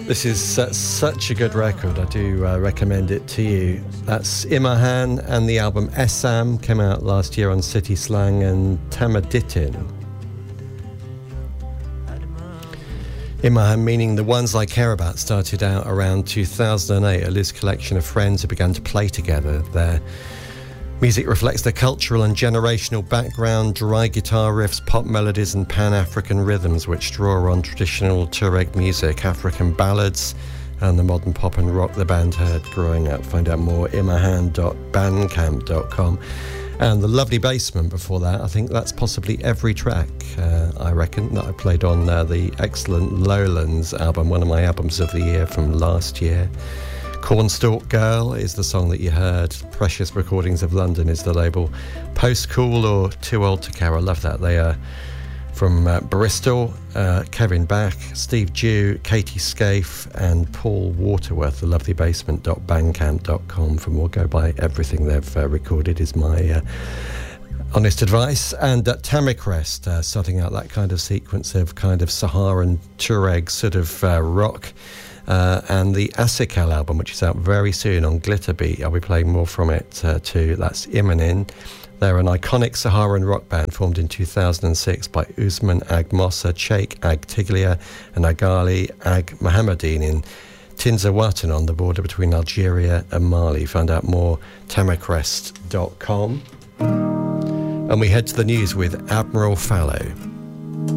This is such a good record. I do recommend it to you. That's Imahan, and the album Essam came out last year on City Slang and Tamaditin. Imahan, meaning the ones I care about, started out around 2008, a loose collection of friends who began to play together. Their music reflects the cultural and generational background, dry guitar riffs, pop melodies and Pan-African rhythms which draw on traditional Tuareg music, African ballads and the modern pop and rock the band heard growing up. Find out more, imahan.bandcamp.com. And The Lovely Basement before that. I think that's possibly every track, I reckon, that I played on the excellent Lowlands album, one of my albums of the year from last year. Cornstalk Girl is the song that you heard. Precious Recordings of London is the label. Post Cool or Too Old to Care, I love that. They are from Bristol. Kevin Back, Steve Dew, Katie Scaife and Paul Waterworth. The lovelybasement.bandcamp.com for more. Go by everything they've recorded is my honest advice. And Tamarest, starting out that kind of sequence of kind of Saharan Tuareg sort of rock. And the Asikal album, which is out very soon on Glitterbeat. I'll be playing more from it too. That's Imanin. They're an iconic Saharan rock band formed in 2006 by Usman Ag Mossa, Sheikh Ag Tiglia and Agali Ag Mohammadine in Tinzawatan on the border between Algeria and Mali. Find out more, tamarest.com. And we head to the news with Admiral Fallow.